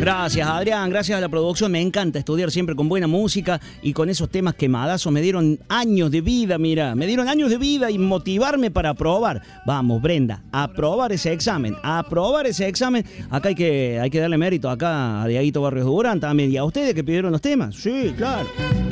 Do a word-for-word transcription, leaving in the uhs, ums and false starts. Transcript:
Gracias, Adrián, gracias a la producción. Me encanta estudiar siempre con buena música y con esos temas quemadazos. Me dieron años de vida, mira, me dieron años de vida y motivarme para aprobar. Vamos, Brenda, a aprobar ese examen, a aprobar ese examen. Acá hay que, hay que darle mérito acá a Dieguito Barrios Durán también y a ustedes que pidieron los temas. Sí, claro.